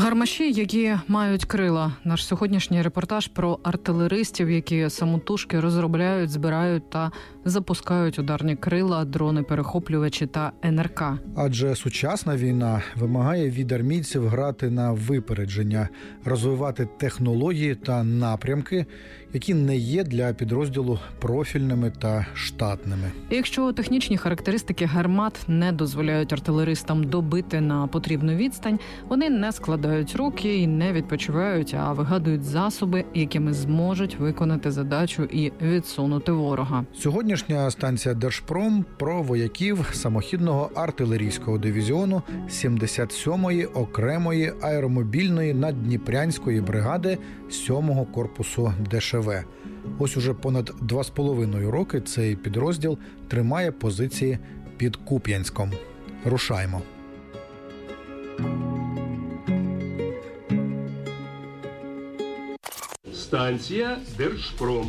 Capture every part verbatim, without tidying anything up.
Гармаші, які мають крила. Наш сьогоднішній репортаж про артилеристів, які самотужки розробляють, збирають та запускають ударні крила, дрони-перехоплювачі та ен ер ка. Адже сучасна війна вимагає від армійців грати на випередження, розвивати технології та напрямки, які не є для підрозділу профільними та штатними. Якщо технічні характеристики гармат не дозволяють артилеристам добити на потрібну відстань, вони не складають руки і не відпочивають, а вигадують засоби, якими зможуть виконати задачу і відсунути ворога. Сьогоднішня станція Держпром про вояків самохідного артилерійського дивізіону сімдесят сьомої окремої аеромобільної наддніпрянської бригади сьомого корпусу де ше ве. Ось уже понад два з половиною роки цей підрозділ тримає позиції під Куп'янськом. Рушаймо. Станція Держпром.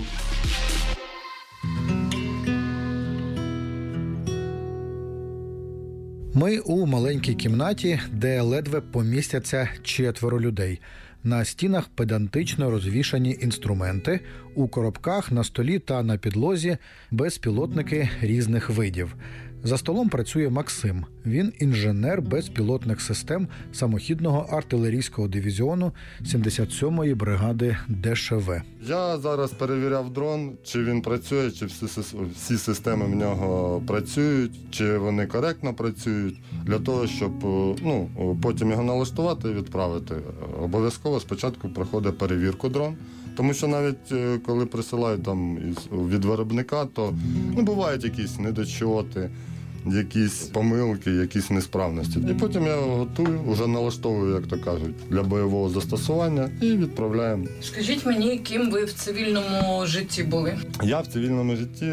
Ми у маленькій кімнаті, де ледве помістяться четверо людей. На стінах педантично розвішані інструменти, у коробках, на столі та на підлозі безпілотники різних видів. За столом працює Максим. Він інженер безпілотних систем самохідного артилерійського дивізіону сімдесят сьомої бригади де ше ве. Я зараз перевіряв дрон, чи він працює, чи всі, всі системи в нього працюють, чи вони коректно працюють. Для того, щоб ну, потім його налаштувати і відправити. Обов'язково спочатку проходить перевірку дрон. Тому що навіть коли присилають там від виробника, то ну, бувають якісь недочоти, якісь помилки, якісь несправності. І потім я його готую, вже налаштовую, як то кажуть, для бойового застосування і відправляємо. Скажіть мені, ким ви в цивільному житті були? Я в цивільному житті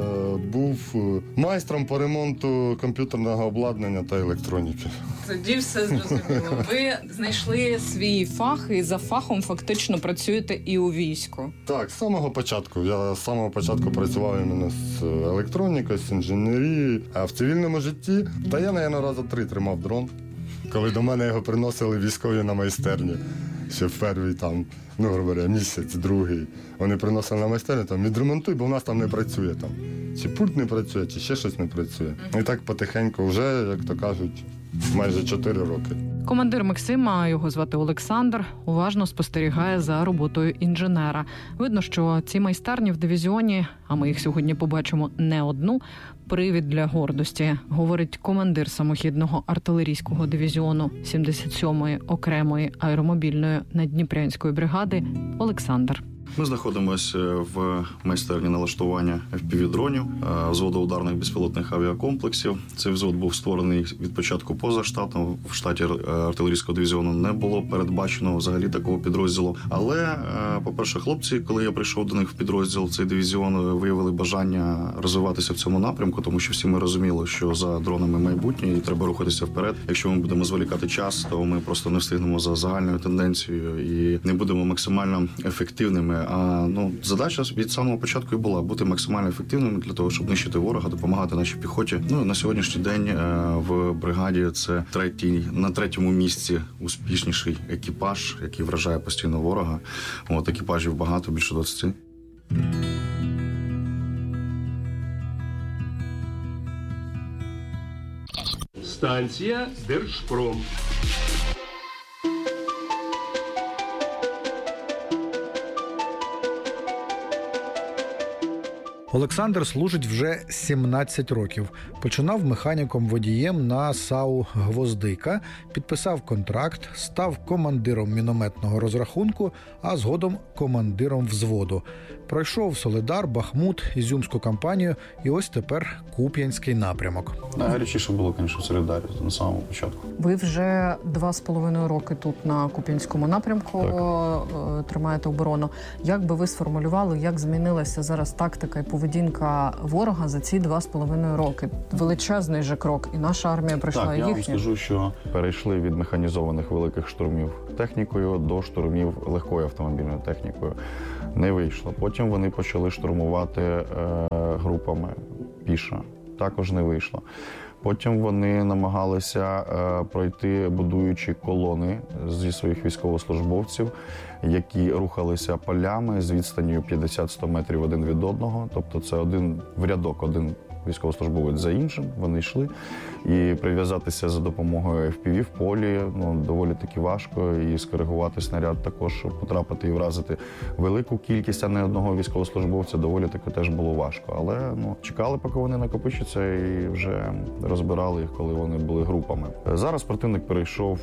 був майстром по ремонту комп'ютерного обладнання та електроніки. Тоді все зрозуміло. Ви знайшли свій фах і за фахом фактично працюєте і у війську. Так, з самого початку. Я з самого початку працював іменно з електронікою, з інженерією. А в цивільному житті, та я, мабуть, рази три тримав дрон, коли до мене його приносили військові на майстерні. Ще в перший там, ну, грубо говоря, місяць, другий. Вони приносили на майстерню, там, відремонтуй, бо в нас там не працює. Там. Чи пульт не працює, чи ще щось не працює. І так потихеньку вже, як то кажуть, майже чотири роки. Командир Максима, його звати Олександр, уважно спостерігає за роботою інженера. Видно, що ці майстерні в дивізіоні, а ми їх сьогодні побачимо не одну, привід для гордості, говорить командир самохідного артилерійського дивізіону сімдесят сьомої окремої аеромобільної наддніпрянської бригади Олександр. Ми знаходимося в майстерні налаштування еф пі ві-дронів, взводу ударних безпілотних авіакомплексів. Цей взвод був створений від початку позаштатно. В штаті артилерійського дивізіону не було передбачено взагалі такого підрозділу. Але, по-перше, хлопці, коли я прийшов до них в підрозділ, цей дивізіон, виявили бажання розвиватися в цьому напрямку, тому що всі ми розуміли, що за дронами майбутнє і треба рухатися вперед. Якщо ми будемо зволікати час, то ми просто не встигнемо за загальною тенденцією і не будемо максимально ефективними. А ну, задача від самого початку і була бути максимально ефективними для того, щоб нищити ворога, допомагати нашій піхоті. Ну, на сьогоднішній день в бригаді це третій, на третьому місці успішніший екіпаж, який вражає постійно ворога. От, екіпажів багато, більше двадцяти. Станція Держпром. Олександр служить вже сімнадцять років. Починав механіком-водієм на САУ «Гвоздика», підписав контракт, став командиром мінометного розрахунку, а згодом командиром взводу. Пройшов Солидар, Бахмут, Ізюмську кампанію і ось тепер Куп'янський напрямок. Найгарячіше було, звісно, в Солидарі на самому початку. Ви вже два з половиною роки тут на Куп'янському напрямку так. тримаєте оборону. Як би ви сформулювали, як змінилася зараз тактика і поведінка ворога за ці два з половиною роки? Величезний же крок, і наша армія пройшла, так, і їхня. Так, я вам скажу, що перейшли від механізованих великих штурмів технікою до штурмів легкою автомобільною технікою. Не вийшло. Потім вони почали штурмувати е, групами піша. Також не вийшло. Потім вони намагалися пройти, будуючи колони зі своїх військовослужбовців, які рухалися полями з відстанню п'ятдесят-сто метрів один від одного. Тобто це один в рядок, один військовослужбовець за іншим, вони йшли. І прив'язатися за допомогою еф пі ві в полі ну, доволі таки важко. І скоригувати снаряд також, щоб потрапити і вразити велику кількість, а не одного військовослужбовця, доволі таки теж було важко. Але ну, чекали, поки вони накопичаться, і вже розбирали їх, коли вони були групами. Зараз противник перейшов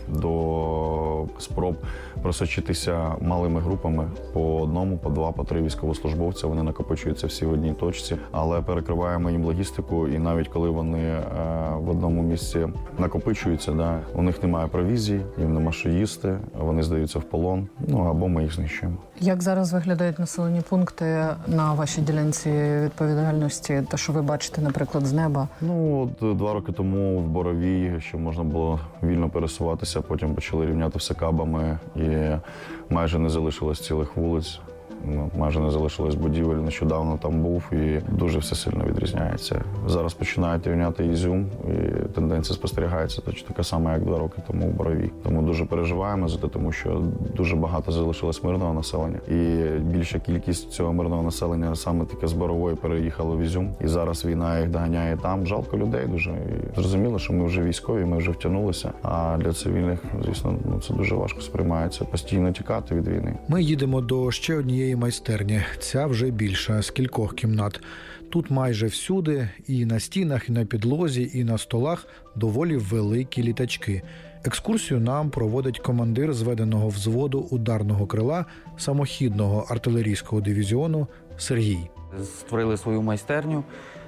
до спроб просочитися малими групами по одному, по два, по три військовослужбовця. Вони накопичуються всі в одній точці, але перекриваємо їм логістику, і навіть коли вони е, в одному місці накопичуються, да, у них немає провізії, їм нема що їсти, вони здаються в полон, ну або ми їх знищуємо. Як зараз виглядають населені пункти на вашій ділянці відповідальності, те, що ви бачите, наприклад, з неба? Ну, от два роки тому в Боровій, що можна було вільно пересуватися, потім почали рівняти все кабами, і майже не залишилось цілих вулиць. Ну, майже не залишилось будівель, нещодавно там був, і дуже все сильно відрізняється. Зараз починають рівняти Ізюм, і тенденція спостерігається точно така сама, як два роки тому в Боровій. Тому дуже переживаємо за те, тому що дуже багато залишилось мирного населення. І більша кількість цього мирного населення саме таке з Борової переїхало в Ізюм. І зараз війна їх доганяє там. Жалко людей дуже. І зрозуміло, що ми вже військові, ми вже втягнулися. А для цивільних, звісно, ну, це дуже важко сприймається. Постійно тікати від війни. Ми їдемо до ще однієї майстерні. Ця вже більша, з кількох кімнат. Тут майже всюди, і на стінах, і на підлозі, і на столах доволі великі літачки. Екскурсію нам проводить командир зведеного взводу ударного крила самохідного артилерійського дивізіону Сергій. Створили свою майстерню,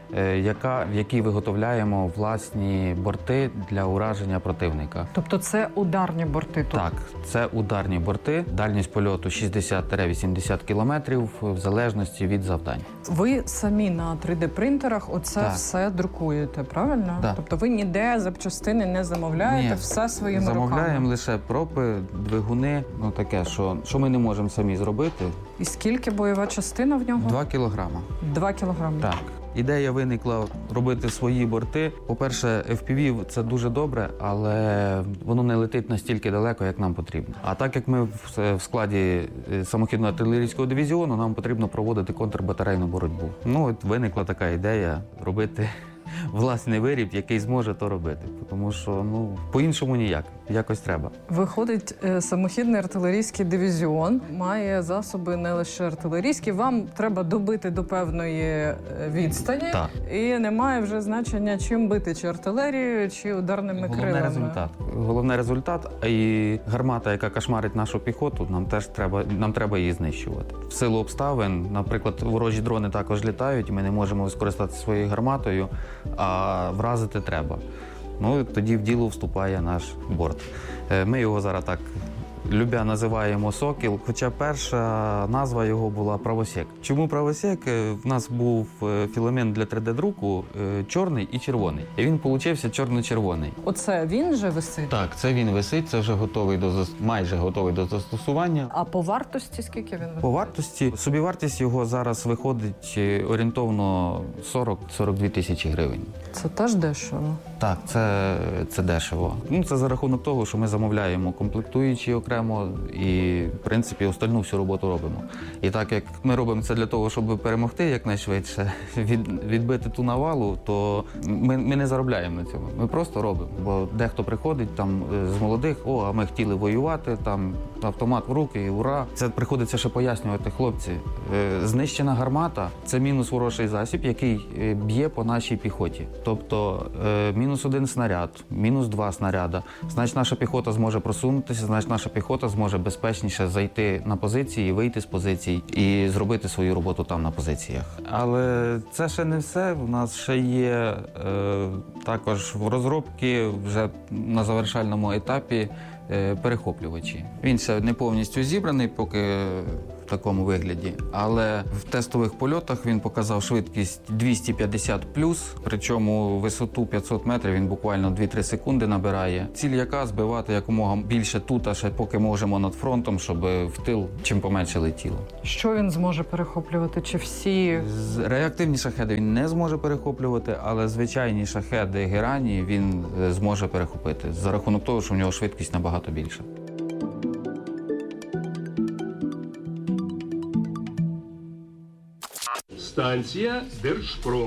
яка, в якій виготовляємо власні борти для ураження противника. Тобто це ударні борти тут? Так, це ударні борти. Дальність польоту шістдесят-вісімдесят кілометрів в залежності від завдань. Ви самі на три де-принтерах оце так. все друкуєте, правильно? Так. Тобто ви ніде запчастини не замовляєте, Ні, все своїми замовляємо руками? Замовляємо лише пропи, двигуни, ну таке, що, що ми не можемо самі зробити. І скільки бойова частина в нього? Два кілограма. Два кілограми? Так. Ідея виникла робити свої борти. По-перше, еф пі ві – це дуже добре, але воно не летить настільки далеко, як нам потрібно. А так як ми в складі самохідного артилерійського дивізіону, нам потрібно проводити контрбатарейну боротьбу. Ну, от виникла така ідея робити власний виріб, який зможе то робити. Тому що, ну, по-іншому ніяк. Якось треба. Виходить, самохідний артилерійський дивізіон має засоби не лише артилерійські. Вам треба добити до певної відстані. Так. І немає вже значення, чим бити, чи артилерією, чи ударними Головне крилами. результат. Головне результат. І гармата, яка кошмарить нашу піхоту, нам теж треба, нам треба її знищувати. В силу обставин, наприклад, ворожі дрони також літають, і ми не можемо скористатися своєю гарматою, а вразити треба. Ну, тоді в діло вступає наш борт. Ми його зараз так любя називаємо «Сокіл», хоча перша назва його була «Правосек». Чому «Правосек»? В нас був філамент для три де-друку чорний і червоний. І він получився чорно-червоний. Оце він же висить? Так, це він висить, це вже готовий до, майже готовий до застосування. А по вартості скільки він висить? По вартості, собівартість його зараз виходить орієнтовно сорок-сорок дві тисячі гривень. Це теж дешево? Так, це, це дешево. Ну, це за рахунок того, що ми замовляємо комплектуючі окремо і, в принципі, остальну всю роботу робимо. І так як ми робимо це для того, щоб перемогти якнайшвидше, від, відбити ту навалу, то ми, ми не заробляємо на цьому. Ми просто робимо. Бо дехто приходить там з молодих, о, а ми хотіли воювати, там автомат в руки, і ура. Це приходиться ще пояснювати, хлопці. Знищена гармата – це мінус ворожий засіб, який б'є по нашій піхоті. Тобто мінус один снаряд, мінус два снаряда. Значить, наша піхота зможе просунутися, значить, наша піхота зможе безпечніше зайти на позиції, вийти з позицій і зробити свою роботу там на позиціях. Але це ще не все. У нас ще є е, також в розробці вже на завершальному етапі е, перехоплювачі. Він ще не повністю зібраний, поки в такому вигляді. Але в тестових польотах він показав швидкість двісті п'ятдесят плюс, причому висоту п'ятсот метрів він буквально дві-три секунди набирає. Ціль яка збивати якомога більше тут, а ще поки можемо над фронтом, щоб в тил чим поменше летіло. Що він зможе перехоплювати? Чи всі? Реактивні шахеди він не зможе перехоплювати, але звичайні шахеди Герані він зможе перехопити за рахунок того, що в нього швидкість набагато більша. Станція Держпром.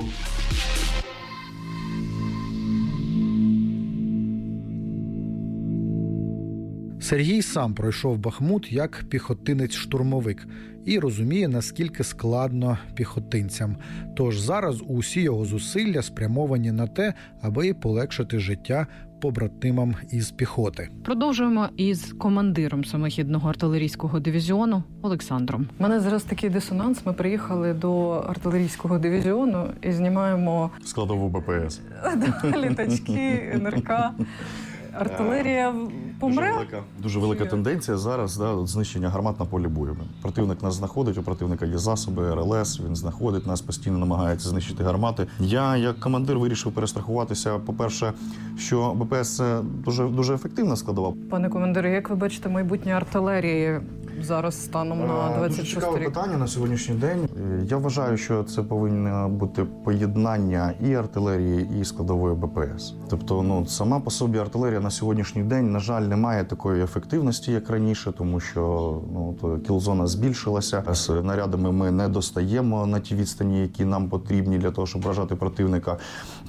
Сергій сам пройшов Бахмут як піхотинець-штурмовик і розуміє, наскільки складно піхотинцям. Тож зараз усі його зусилля спрямовані на те, аби полегшити життя побратимам із піхоти. Продовжуємо із командиром самохідного артилерійського дивізіону Олександром. У мене зараз такий дисонанс. Ми приїхали до артилерійського дивізіону і знімаємо Складову БПС. літачки, НРК. Артилерія помре? Дуже велика, дуже велика тенденція зараз, да, от знищення гармат на полі бою. Противник нас знаходить, у противника є засоби, ар ел ес, він знаходить нас, постійно намагається знищити гармати. Я, як командир, вирішив перестрахуватися. По-перше, що БПС – це дуже, дуже ефективна складова. Пане командире, як ви бачите майбутнє артилерії зараз станом на двадцять шостий цікаве рік? питання на сьогоднішній день. Я вважаю, що це повинно бути поєднання і артилерії, і складової БПС. Тобто, ну, сама по собі артилерія на сьогоднішній день, на жаль, не має такої ефективності, як раніше, тому що ну, то кілзона збільшилася. З нарядами ми не достаємо на ті відстані, які нам потрібні для того, щоб вражати противника.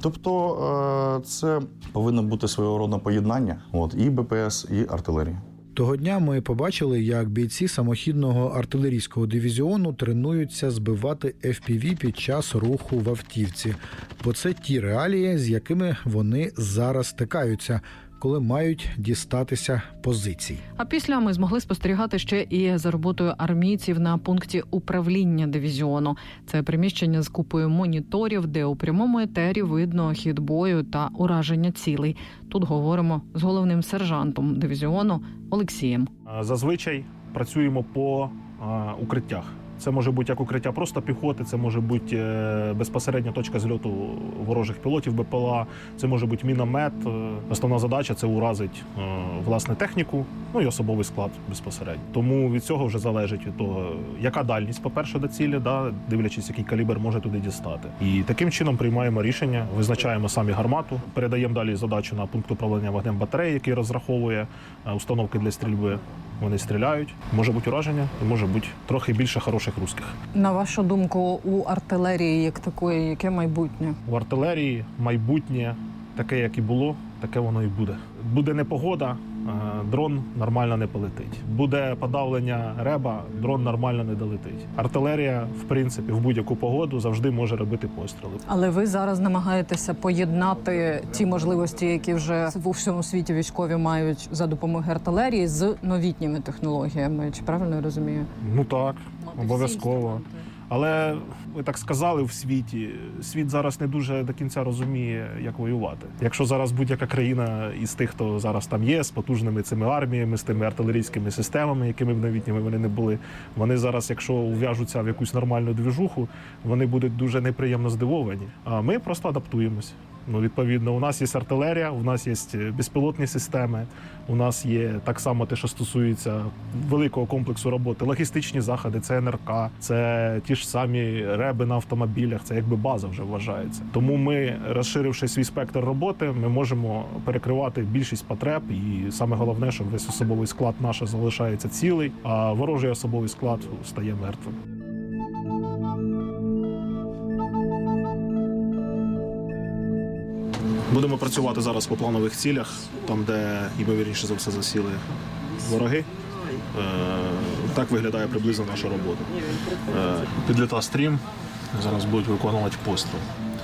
Тобто, це повинно бути свого роду поєднання, от, і БПС, і артилерія. Того дня ми побачили, як бійці самохідного артилерійського дивізіону тренуються збивати еф пі ві під час руху в автівці. Бо це ті реалії, з якими вони зараз стикаються, коли мають дістатися позицій. А після ми змогли спостерігати ще і за роботою армійців на пункті управління дивізіону. Це приміщення з купою моніторів, де у прямому етері видно хід бою та ураження цілей. Тут говоримо з головним сержантом дивізіону Олексієм. Зазвичай працюємо по а, укриттях. Це може бути як укриття просто піхоти, це може бути безпосередня точка зльоту ворожих пілотів Б П Л А, це може бути міномет. Основна задача – це уразити власне техніку, ну і особовий склад безпосередньо. Тому від цього вже залежить від того, яка дальність, по-перше, до цілі, да, дивлячись, який калібр може туди дістати. І таким чином приймаємо рішення, визначаємо самі гармату, передаємо далі задачу на пункт управління вогнем батареї, який розраховує установки для стрільби. Вони стріляють, може бути ураження, і може бути трохи більше хороших русських. На вашу думку, у артилерії як такої, яке майбутнє? У артилерії майбутнє таке, як і було, таке воно і буде. Буде непогода, дрон нормально не полетить. Буде подавлення реба, дрон нормально не долетить. Артилерія, в принципі, в будь-яку погоду завжди може робити постріли. Але ви зараз намагаєтеся поєднати ті можливості, які вже у всьому світі військові мають за допомогою артилерії, з новітніми технологіями. Чи правильно я розумію? Ну так, обов'язково. Але ви так сказали в світі, світ зараз не дуже до кінця розуміє, як воювати. Якщо зараз будь-яка країна із тих, хто зараз там є, з потужними цими арміями, з тими артилерійськими системами, якими б новітніми вони не були, вони зараз, якщо ув'яжуться в якусь нормальну движуху, вони будуть дуже неприємно здивовані. А ми просто адаптуємось. Ну, відповідно, у нас є артилерія, у нас є безпілотні системи, у нас є так само те, що стосується великого комплексу роботи, логістичні заходи, це ен ер ка, це ті ж самі реби на автомобілях, це якби база вже вважається. Тому ми, розширивши свій спектр роботи, ми можемо перекривати більшість потреб, і саме головне, що весь особовий склад наш залишається цілий, а ворожий особовий склад стає мертвим. Будемо працювати зараз по планових цілях, там, де, ймовірніше за все, засіли вороги. Так виглядає приблизно наша робота. Підліта стрім, зараз будуть виконувати постріл.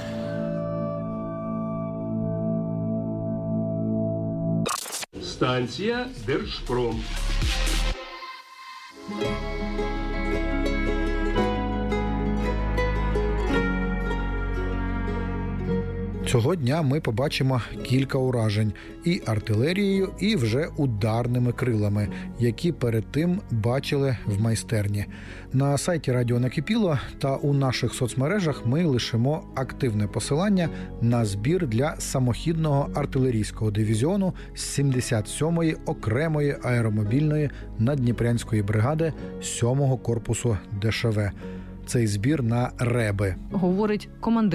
Станція Держпром. Цього дня ми побачимо кілька уражень і артилерією, і вже ударними крилами, які перед тим бачили в майстерні. На сайті Радіо Накипіло та у наших соцмережах ми лишимо активне посилання на збір для самохідного артилерійського дивізіону сімдесят сьомої окремої аеромобільної наддніпрянської бригади сьомого корпусу ДШВ. Цей збір на реби. Говорить командир